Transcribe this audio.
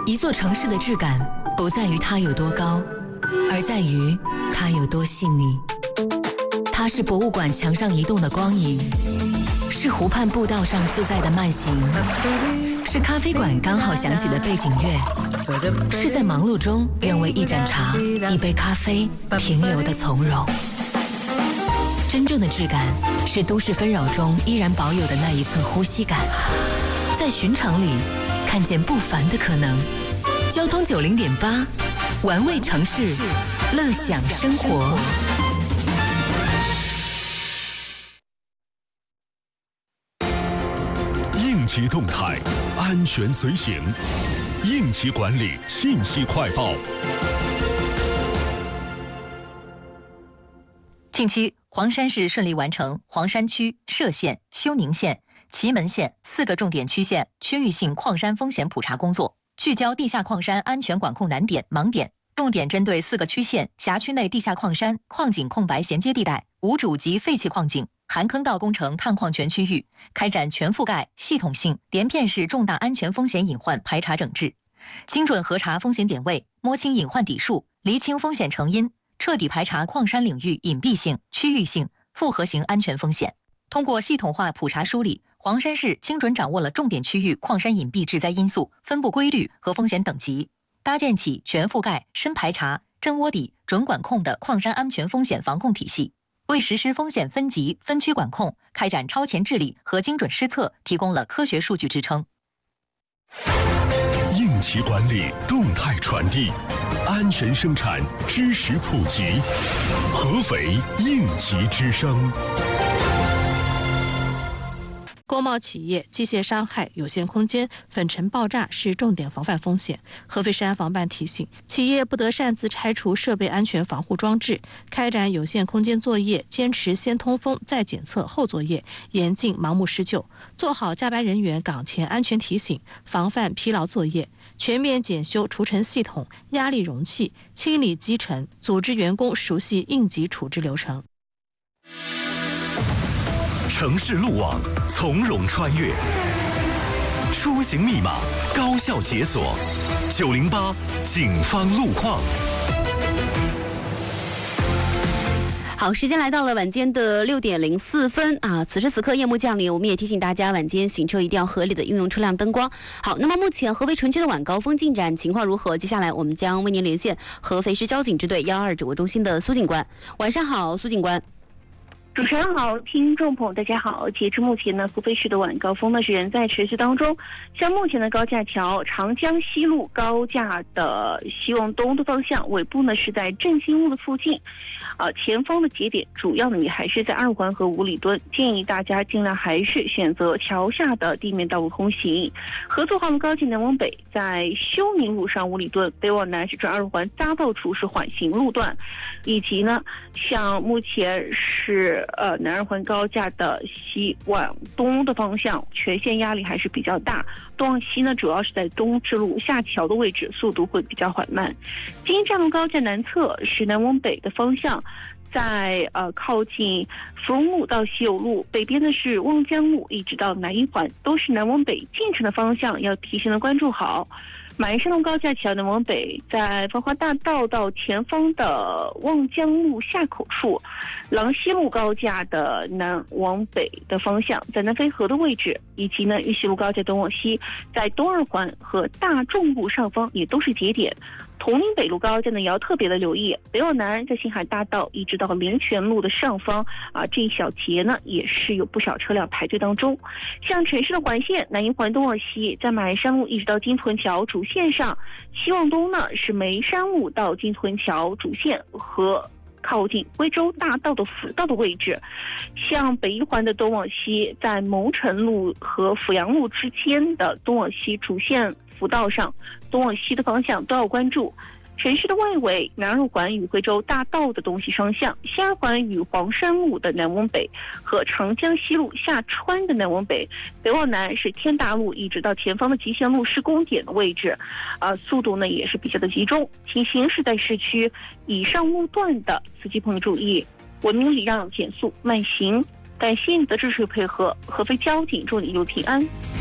一座城市的质感不在于它有多高，而在于它有多细腻。它是博物馆墙上移动的光影，是湖畔步道上自在的慢行，是咖啡馆刚好响起的背景乐，是在忙碌中愿为一盏茶、一杯咖啡停留的从容。真正的质感是都市纷扰中依然保有的那一寸呼吸感，在寻常里看见不凡的可能。交通90.8，玩味城市，乐享生活。 应急动态，安全随行，应急管理信息快报。 近期，黄山市顺利完成黄山区、歙县、休宁县、祁门县4个重点区县区域性矿山风险普查工作，聚焦地下矿山安全管控难点、盲点，重点针对4个区县辖区内地下矿山、矿井空白衔接地带、无主及废弃矿井、含坑道工程探矿全区域，开展全覆盖、系统性、连片式重大安全风险隐患排查整治，精准核查风险点位，摸清隐患底数，厘清风险成因，彻底排查矿山领域隐蔽性、区域性、复合型安全风险。通过系统化普查梳理，黄山市精准掌握了重点区域矿山隐蔽致灾因素、分布规律和风险等级，搭建起全覆盖、深排查、真窝底、准管控的矿山安全风险防控体系，为实施风险分级、分区管控、开展超前治理和精准施策提供了科学数据支撑。 应急管理动态传递，安全生产知识普及，合肥应急之声。 工贸企业机械伤害有限空间粉尘爆炸是重点防范风险。合肥市安防办提醒，企业不得擅自拆除设备安全防护装置，开展有限空间作业坚持先通风再检测后作业，严禁盲目施救，做好加班人员岗前安全提醒，防范疲劳作业，全面检修除尘系统、压力容器，清理积尘，组织员工熟悉应急处置流程。 城市路网从容穿越，出行密码高效解锁，908警方路况。 好，时间来到了晚间的6点04分啊！此时此刻夜幕降临，我们也提醒大家，晚间行车一定要合理的运用车辆灯光。好，那么目前合肥城区的晚高峰进展情况如何？接下来我们将为您连线合肥市交警支队122指挥中心的苏警官。晚上好，苏警官。 主持人好，听众朋友大家好。截至目前呢，合肥市的晚高峰呢是仍在持续当中。像目前的高架桥长江西路高架的西往东的方向，尾部呢是在振兴路的附近，前方的节点主要呢也还是在2环和五里墩，建议大家尽量还是选择桥下的地面道路通行。合作号路高架南往北，在休宁路上五里墩，北往南是转2环匝道处是缓行路段，以及呢像目前是南2环高架的西往东的方向，全线压力还是比较大。东往西呢，主要是在东直路下桥的位置，速度会比较缓慢。京站路高架南侧是南往北的方向，在靠近芙蓉路到西友路，北边的是望江路一直到南1环，都是南往北进城的方向，要提前的关注好。马鞍山路高架桥南往北，在繁华大道到前方的望江路下口处，郎西路高架的南往北的方向，在南淝河的位置，以及呢玉溪路高架东往西，在东2环和大众路上方也都是节点。铜陵北路高架呢也要特别的留意，北往南在星海大道一直到灵泉路的上方这一小节呢也是有不少车辆排队当中。像城市的环线，南1环东往西，在马鞍山路一直到金屯桥主线上，西往东呢是眉山路到金屯桥主线和靠近徽州大道的辅道的位置。像北1环的东往西，在蒙城路和阜阳路之间的东往西主线辅道上，东往西的方向都要关注。城市的外围，南2环与徽州大道的东西双向，西2环与黄山路的南往北和长江西路下川的南往北，北往南是天达路一直到前方的集贤路施工点的位置，速度呢也是比较的集中。请行驶在市区以上路段的司机朋友注意，文明礼让，减速慢行。感谢你的支持配合，合肥交警祝你一路平安。